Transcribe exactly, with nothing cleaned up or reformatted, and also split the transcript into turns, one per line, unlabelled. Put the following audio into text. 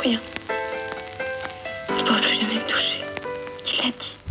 rien. Je ne pourrai plus jamais me toucher. Tu l'as dit.